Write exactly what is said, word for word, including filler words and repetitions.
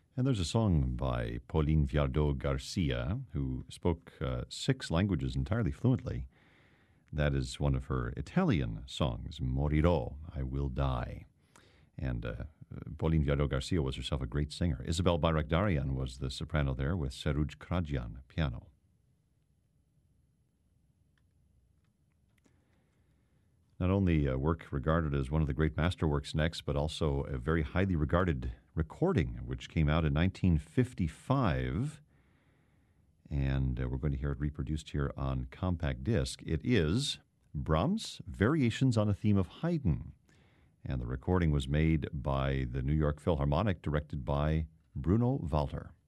And there's a song by Pauline Viardot Garcia, who spoke uh, six languages entirely fluently. That is one of her Italian songs, Morirò, I Will Die. And uh, Pauline Viardot Garcia was herself a great singer. Isabel Bayrakdarian was the soprano there with Seruj Karadzian, piano. Not only a work regarded as one of the great masterworks next, but also a very highly regarded recording, which came out in nineteen fifty-five. And uh, we're going to hear it reproduced here on compact disc. It is Brahms' Variations on a Theme of Haydn. And the recording was made by the New York Philharmonic, directed by Bruno Walter.